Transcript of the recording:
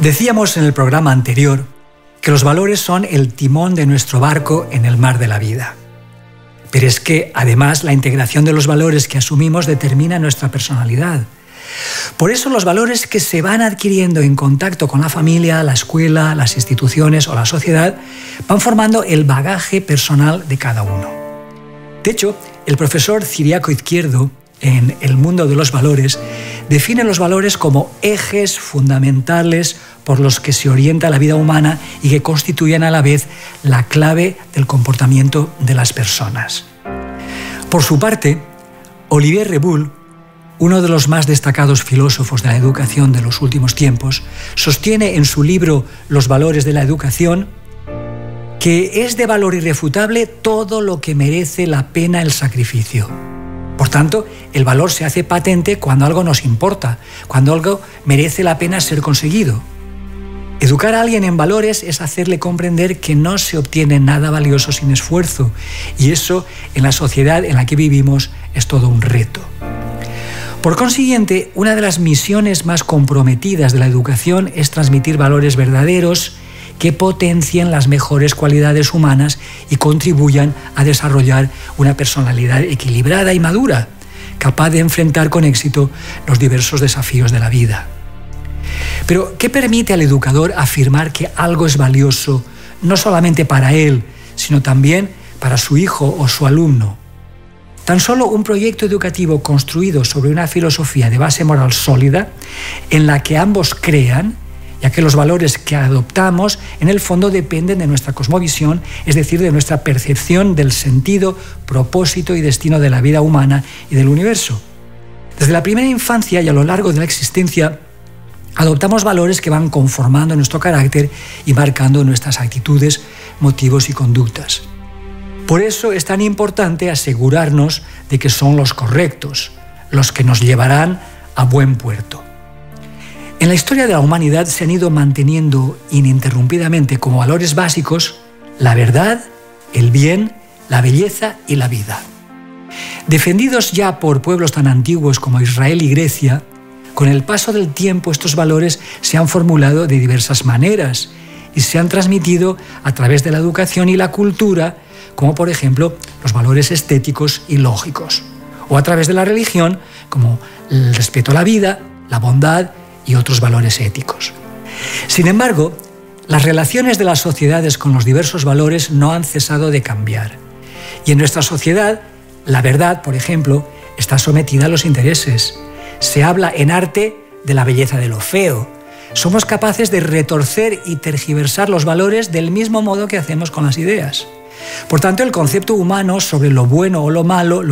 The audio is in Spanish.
Decíamos en el programa anterior que los valores son el timón de nuestro barco en el mar de la vida. Pero es que, además, la integración de los valores que asumimos determina nuestra personalidad. Por eso los valores que se van adquiriendo en contacto con la familia, la escuela, las instituciones o la sociedad van formando el bagaje personal de cada uno. De hecho, el profesor Ciriaco Izquierdo, en El mundo de los valores, define los valores como ejes fundamentales por los que se orienta la vida humana y que constituyen a la vez la clave del comportamiento de las personas. Por su parte, Olivier Rebull, uno de los más destacados filósofos de la educación de los últimos tiempos, sostiene en su libro Los valores de la educación que es de valor irrefutable todo lo que merece la pena el sacrificio. Por tanto, el valor se hace patente cuando algo nos importa, cuando algo merece la pena ser conseguido. Educar a alguien en valores es hacerle comprender que no se obtiene nada valioso sin esfuerzo, y eso, en la sociedad en la que vivimos, es todo un reto. Por consiguiente, una de las misiones más comprometidas de la educación es transmitir valores verdaderos que potencien las mejores cualidades humanas y contribuyan a desarrollar una personalidad equilibrada y madura, capaz de enfrentar con éxito los diversos desafíos de la vida. Pero, ¿qué permite al educador afirmar que algo es valioso no solamente para él, sino también para su hijo o su alumno? Tan solo un proyecto educativo construido sobre una filosofía de base moral sólida, en la que ambos crean, ya que los valores que adoptamos en el fondo dependen de nuestra cosmovisión, es decir, de nuestra percepción del sentido, propósito y destino de la vida humana y del universo. Desde la primera infancia y a lo largo de la existencia, adoptamos valores que van conformando nuestro carácter y marcando nuestras actitudes, motivos y conductas. Por eso es tan importante asegurarnos de que son los correctos, los que nos llevarán a buen puerto. En la historia de la humanidad se han ido manteniendo ininterrumpidamente como valores básicos la verdad, el bien, la belleza y la vida. Defendidos ya por pueblos tan antiguos como Israel y Grecia, con el paso del tiempo estos valores se han formulado de diversas maneras y se han transmitido a través de la educación y la cultura, como por ejemplo los valores estéticos y lógicos, o a través de la religión, como el respeto a la vida, la bondad y otros valores éticos. Sin embargo, las relaciones de las sociedades con los diversos valores no han cesado de cambiar. Y en nuestra sociedad, la verdad, por ejemplo, está sometida a los intereses. Se habla en arte de la belleza de lo feo. Somos capaces de retorcer y tergiversar los valores del mismo modo que hacemos con las ideas. Por tanto, el concepto humano sobre lo bueno o lo malo